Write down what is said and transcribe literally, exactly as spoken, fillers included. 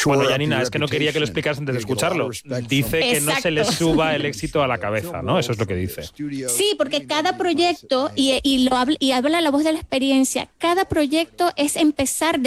Bueno, Janina, es que no quería que lo explicaras antes de escucharlo. Dice que no se le suba el éxito a la cabeza, ¿no? Eso es lo que dice. Sí, porque cada proyecto, y, y, lo habla, y habla la voz de la experiencia, cada proyecto es empezar